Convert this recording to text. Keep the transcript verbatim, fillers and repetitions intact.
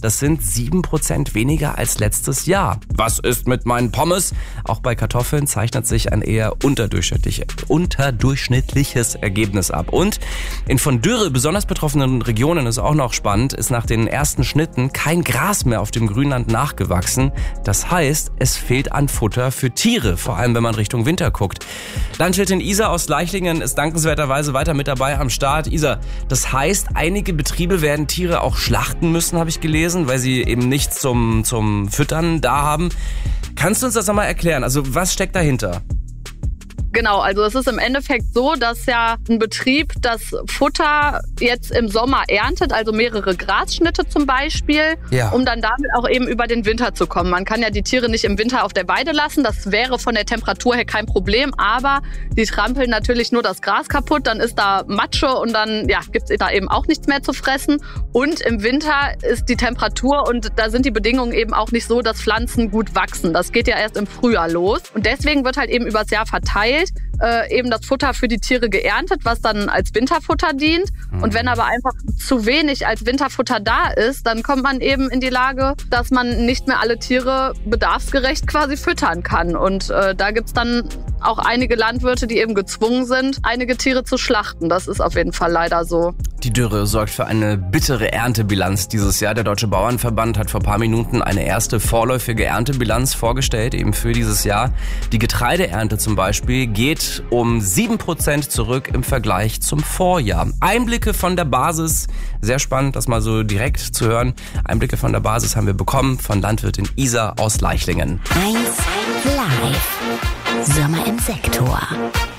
Das sind sieben Prozent weniger als letztes Jahr. Was ist mit meinen Pommes? Auch bei Kartoffeln zeichnet sich ein eher unterdurchschnittlich, unterdurchschnittliches Ergebnis ab. Und in von Dürre besonders betroffenen Regionen ist auch noch spannend, ist nach den ersten Schnitten kein Gras mehr auf dem Grünland nachgewachsen. Das heißt, es fehlt an Futter für Tiere, vor allem wenn man Richtung Winter guckt. Landwirtin Isa aus Leichlingen ist dankenswerterweise weiter mit dabei am Start. Isa, das heißt, einige Betriebe werden Tiere auch schlachten müssen, habe ich gelesen, weil sie eben nichts zum, zum Füttern da haben. Kannst du uns das nochmal erklären? Also was steckt dahinter? Genau, also es ist im Endeffekt so, dass ja ein Betrieb das Futter jetzt im Sommer erntet, also mehrere Grasschnitte zum Beispiel, ja. um dann damit auch eben über den Winter zu kommen. Man kann ja die Tiere nicht im Winter auf der Weide lassen, das wäre von der Temperatur her kein Problem, aber die trampeln natürlich nur das Gras kaputt, dann ist da Matsche und dann ja, gibt es da eben auch nichts mehr zu fressen. Und im Winter ist die Temperatur und da sind die Bedingungen eben auch nicht so, dass Pflanzen gut wachsen. Das geht ja erst im Frühjahr los und deswegen wird halt eben übers Jahr verteilt Äh, eben das Futter für die Tiere geerntet, was dann als Winterfutter dient. Mhm. Und wenn aber einfach zu wenig als Winterfutter da ist, dann kommt man eben in die Lage, dass man nicht mehr alle Tiere bedarfsgerecht quasi füttern kann. Und äh, da gibt's dann auch einige Landwirte, die eben gezwungen sind, einige Tiere zu schlachten. Das ist auf jeden Fall leider so. Die Dürre sorgt für eine bittere Erntebilanz dieses Jahr. Der Deutsche Bauernverband hat vor ein paar Minuten eine erste vorläufige Erntebilanz vorgestellt, eben für dieses Jahr. Die Getreideernte zum Beispiel geht um sieben Prozent zurück im Vergleich zum Vorjahr. Einblicke von der Basis, sehr spannend, das mal so direkt zu hören. Einblicke von der Basis haben wir bekommen von Landwirtin Isa aus Leichlingen. eins Live. Sommer im Sektor.